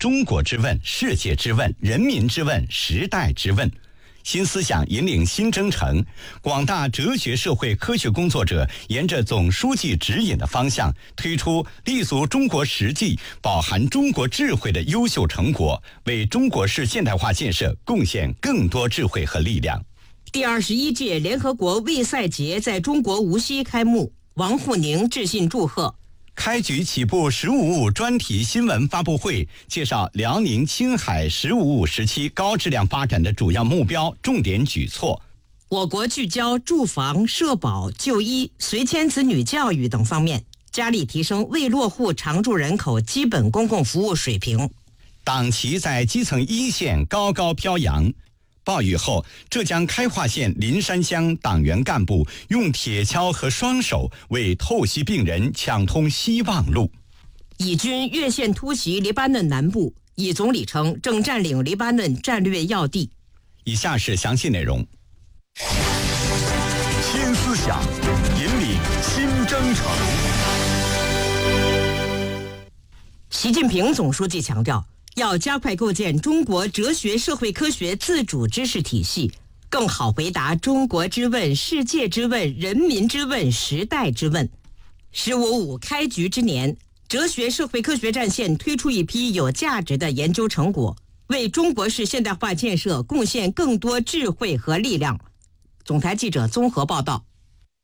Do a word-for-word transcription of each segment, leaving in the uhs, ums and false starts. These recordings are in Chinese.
中国之问、世界之问、人民之问、时代之问。新思想引领新征程，广大哲学社会科学工作者沿着总书记指引的方向，推出立足中国实际、饱含中国智慧的优秀成果，为中国式现代化建设贡献更多智慧和力量。 第二十一届联合国卫赛节在中国无锡开幕，王沪宁致信祝贺。 开局起步十五五专题新闻发布会，介绍辽宁青海十五五时期高质量发展的主要目标、重点举措。 我国聚焦住房、社保、就医、随迁子女教育等方面，加力提升未落户常住人口基本公共服务水平。 党旗在基层一线高高飘扬。暴雨后，浙江开化县林山乡党员干部用铁锹和双手为透析病人抢通希望路。 以军越线突袭黎巴嫩南部，以总理称正占领黎巴嫩战略要地。 以下是详细内容。 新思想引领新征程。 习近平总书记强调，要加快构建中国哲学社会科学自主知识体系，更好回答中国之问、世界之问、人民之问、时代之问。十五五开局之年，哲学社会科学战线推出一批有价值的研究成果，为中国式现代化建设贡献更多智慧和力量。总台记者综合报道。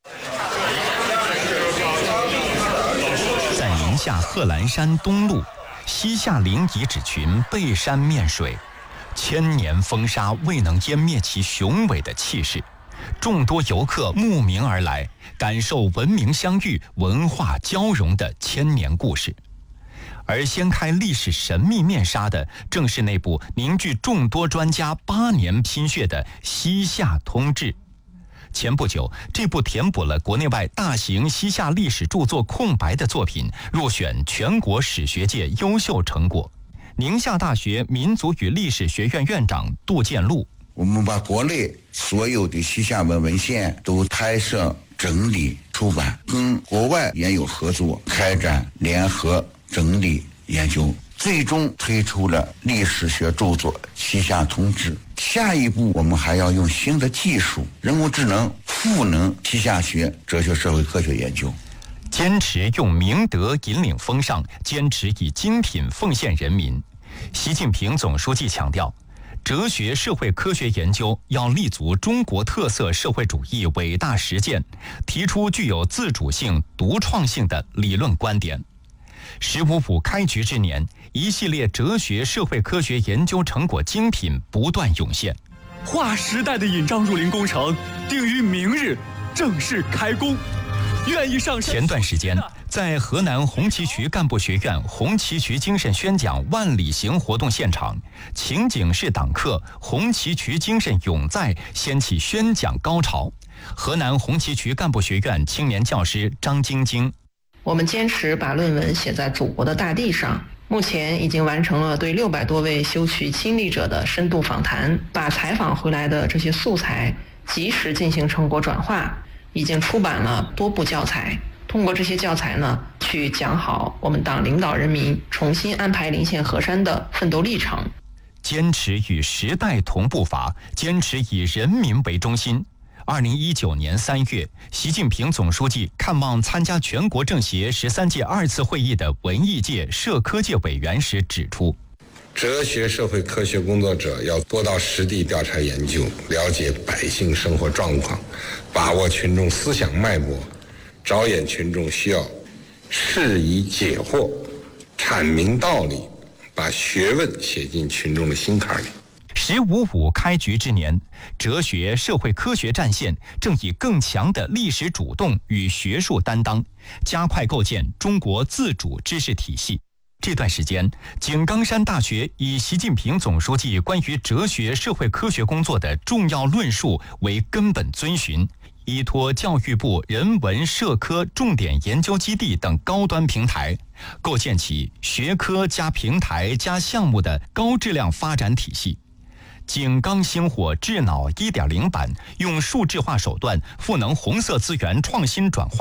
在宁夏贺兰山东麓，西夏陵遗址群背山面水，千年风沙未能湮灭其雄伟的气势。众多游客慕名而来，感受文明相遇、文化交融的千年故事。而掀开历史神秘面纱的，正是那部凝聚众多专家八年心血的《西夏通志》。前不久，这部填补了国内外大型西夏历史著作空白的作品入选全国史学界优秀成果。宁夏大学民族与历史学院院长杜建禄： 我们把国内所有的西夏文文献都拍摄、整理、出版，跟国外也有合作，开展联合整理研究，最终推出了历史学著作《西夏通志》。下一步，我们还要用新的技术，人工智能赋能西夏学、哲学社会科学研究。 坚持用明德引领风尚，坚持以精品奉献人民。习近平总书记强调，哲学社会科学研究要立足中国特色社会主义伟大实践，提出具有自主性、独创性的理论观点。十五五开局之年，一系列哲学社会科学研究成果精品不断涌现。 划时代的引章入林工程定于明日正式开工。愿意上山。 前段时间，在河南红旗渠干部学院红旗渠精神宣讲万里行活动现场，情景式党课红旗渠精神永在掀起宣讲高潮。河南红旗渠干部学院青年教师张晶晶： 我们坚持把论文写在祖国的大地上，目前已经完成了对六百多位修渠亲历者的深度访谈，把采访回来的这些素材及时进行成果转化，已经出版了多部教材。通过这些教材呢，去讲好我们党领导人民重新安排临县河山的奋斗历程。 坚持与时代同步伐，坚持以人民为中心。二零一九年三月，习近平总书记看望参加全国政协十三届二次会议的文艺界、社科界委员时指出， 哲学社会科学工作者要多到实地调查研究，了解百姓生活状况，把握群众思想脉搏，着眼群众需要，释疑解惑，阐明道理，把学问写进群众的心坎里。 十五五开局之年，哲学社会科学战线正以更强的历史主动与学术担当，加快构建中国自主知识体系。这段时间，井冈山大学以习近平总书记关于哲学社会科学工作的重要论述为根本遵循，依托教育部人文社科重点研究基地等高端平台，构建起学科加平台加项目的高质量发展体系。井冈星火智脑 一点零 版用数字化手段赋能红色资源创新转化，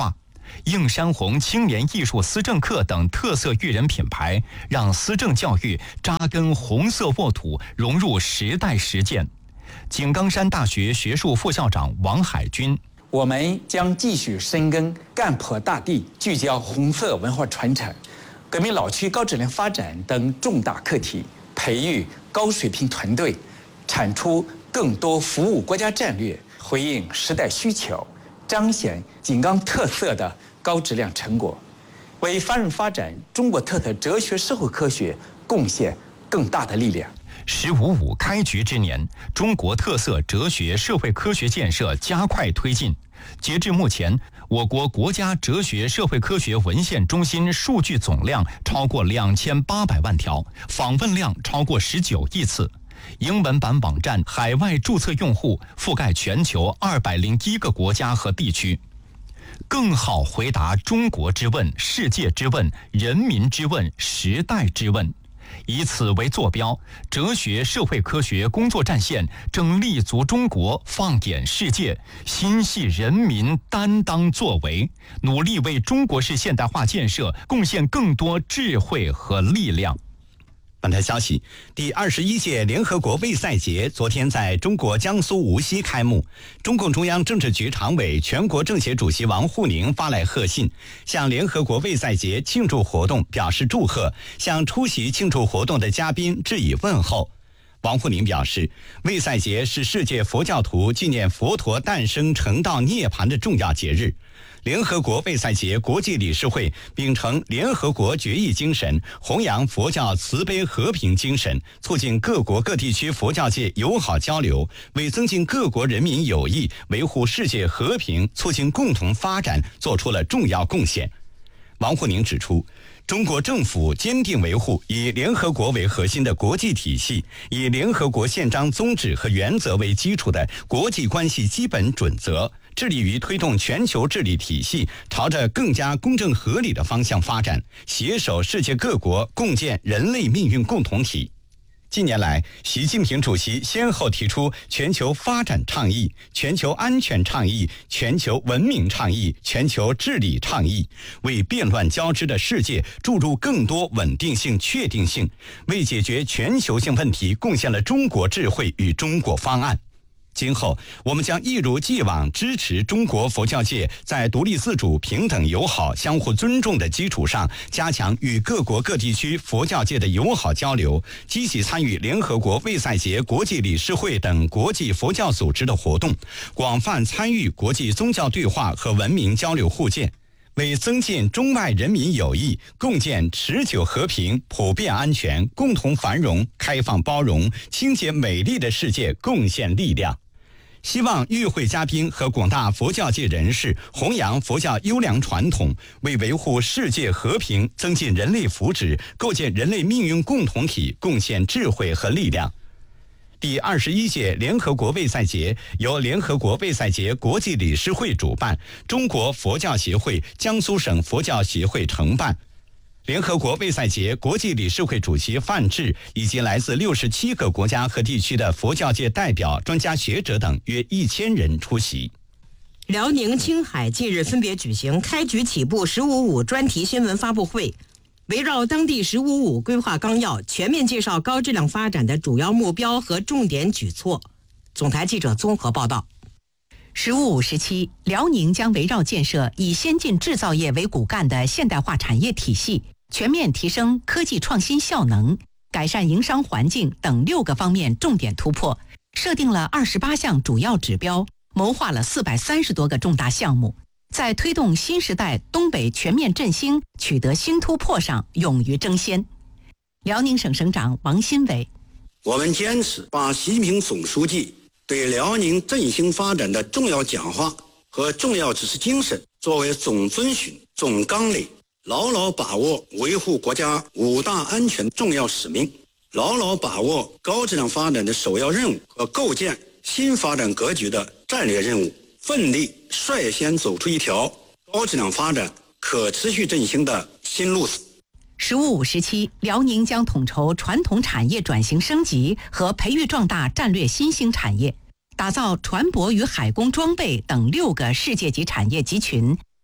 映山红青年艺术思政课等特色育人品牌，让思政教育扎根红色沃土，融入时代实践。井冈山大学学术副校长王海军： 我们将继续深耕干破大地，聚焦红色文化传承、革命老区高质量发展等重大课题，培育高水平团队，产出更多服务国家战略、回应时代需求、彰显井冈特色的高质量成果，为繁荣发展中国特色哲学社会科学贡献更大的力量。 十五五开局之年，中国特色哲学社会科学建设加快推进。截至目前，我国国家哲学社会科学文献中心数据总量超过两千八百万条，访问量超过十九亿次。英文版网站海外注册用户覆盖全球二百零一个国家和地区。更好回答中国之问、世界之问、人民之问、时代之问。以此为坐标，哲学社会科学工作战线正立足中国，放眼世界，心系人民，担当作为，努力为中国式现代化建设贡献更多智慧和力量。 本台消息，第二十一届联合国卫赛节昨天在中国江苏无锡开幕。中共中央政治局常委、全国政协主席王沪宁发来贺信，向联合国卫赛节庆祝活动表示祝贺，向出席庆祝活动的嘉宾致以问候。王沪宁表示，卫赛节是世界佛教徒纪念佛陀诞生成道涅槃的重要节日。联合国卫赛节国际理事会秉承联合国决议精神，弘扬佛教慈悲和平精神，促进各国各地区佛教界友好交流，为增进各国人民友谊、维护世界和平、促进共同发展做出了重要贡献。王沪宁指出，中国政府坚定维护以联合国为核心的国际体系，以联合国宪章宗旨和原则为基础的国际关系基本准则，致力于推动全球治理体系朝着更加公正合理的方向发展，携手世界各国共建人类命运共同体。近年来，习近平主席先后提出全球发展倡议、全球安全倡议、全球文明倡议、全球治理倡议，为变乱交织的世界注入更多稳定性、确定性，为解决全球性问题贡献了中国智慧与中国方案。今后，我们将一如既往支持中国佛教界在独立自主、平等友好、相互尊重的基础上，加强与各国各地区佛教界的友好交流，积极参与联合国卫赛节国际理事会等国际佛教组织的活动，广泛参与国际宗教对话和文明交流互鉴，为增进中外人民友谊、共建持久和平、普遍安全、共同繁荣、开放包容、清洁美丽的世界贡献力量。希望与会嘉宾和广大佛教界人士弘扬佛教优良传统，为维护世界和平、增进人类福祉、构建人类命运共同体贡献智慧和力量。第二十一届联合国卫赛节由联合国卫赛节国际理事会主办，中国佛教协会、江苏省佛教协会承办。联合国卫赛节国际理事会主席范志以及来自六十七个国家和地区的佛教界代表、专家学者等约一千人出席。 辽宁、青海近日分别举行开局起步十五五专题新闻发布会，围绕当地十五五规划纲要，全面介绍高质量发展的主要目标和重点举措。总台记者综合报道。 十五五时期，辽宁将围绕建设以先进制造业为骨干的现代化产业体系，全面提升科技创新效能，改善营商环境等六个方面重点突破，设定了二十八项主要指标，谋划了四百三十多个重大项目，在推动新时代东北全面振兴取得新突破上勇于争先。辽宁省省长王新伟： 我们坚持把习近平总书记对辽宁振兴发展的重要讲话和重要指示精神作为总遵循、总纲领，牢牢把握维护国家五大安全重要使命，牢牢把握高质量发展的首要任务和构建新发展格局的战略任务，奋力率先走出一条高质量发展、可持续振兴的新路子。 十五五时期，辽宁将统筹传统产业转型升级和培育壮大战略新兴产业，打造船舶与海工装备等六个世界级产业集群，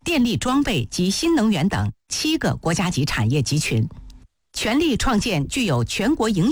电力装备及新能源等七个国家级产业集群，全力创建具有全国影响